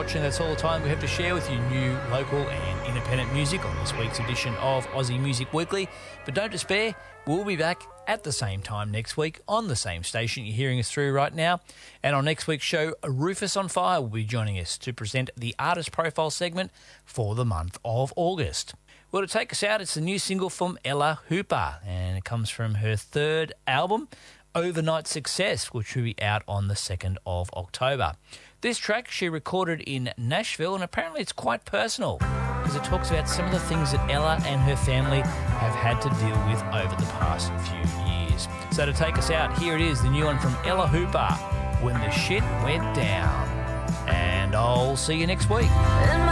watching. That's all the time we have to share with you new, local and independent music on this week's edition of Aussie Music Weekly. But don't despair, we'll be back at the same time next week on the same station you're hearing us through right now. And on next week's show, Rufus on Fire will be joining us to present the Artist Profile segment for the month of August. Well, to take us out, it's the new single from Ella Hooper, and it comes from her third album, Overnight Success, which will be out on the 2nd of October. This track she recorded in Nashville, and apparently it's quite personal because it talks about some of the things that Ella and her family have had to deal with over the past few years. So to take us out, here it is, the new one from Ella Hooper, When the Shit Went Down. And I'll see you next week.